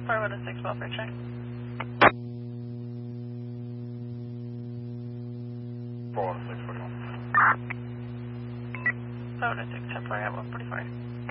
416 welfare check. 416, 41. 416, 10 at 144.